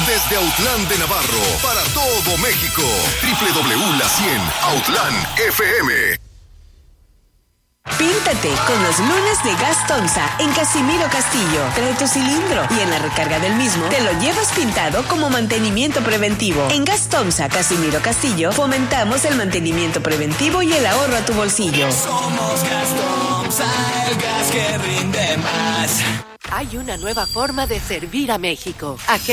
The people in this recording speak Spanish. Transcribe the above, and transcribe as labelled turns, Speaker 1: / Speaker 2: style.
Speaker 1: Desde Autlán de Navarro, para todo México. www.la100 Autlán FM.
Speaker 2: Píntate con los lunes de Gas Tomsa en Casimiro Castillo. Trae tu cilindro y en la recarga del mismo te lo llevas pintado como mantenimiento preventivo. En Gas Tomsa, Casimiro Castillo, fomentamos el mantenimiento preventivo y el ahorro a tu bolsillo.
Speaker 3: Somos Gas Tomsa, el gas que rinde más.
Speaker 4: Hay una nueva forma de servir a México.